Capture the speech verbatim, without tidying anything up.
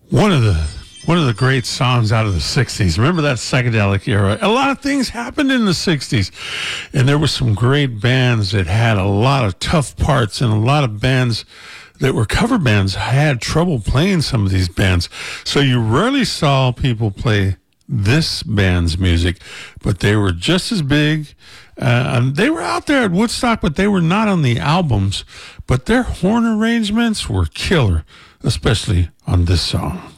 One of the one of the great songs out of the sixties. Remember that psychedelic era? A lot of things happened in the sixties. And there were some great bands that had a lot of tough parts, and a lot of bands that were cover bands had trouble playing some of these bands. So you rarely saw people play this band's music, but they were just as big. Uh, they were out there at Woodstock, but they were not on the albums. But their horn arrangements were killer, especially on this song.